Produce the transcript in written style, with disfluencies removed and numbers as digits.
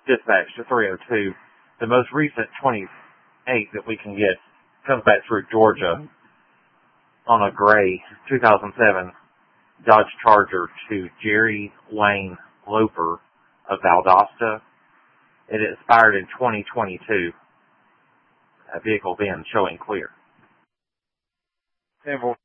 Dispatch to 302. The most recent 28 that we can get comes back through Georgia on a gray 2007 Dodge Charger to Jerry Wayne Loper of Valdosta. It expired in 2022. A vehicle then showing clear.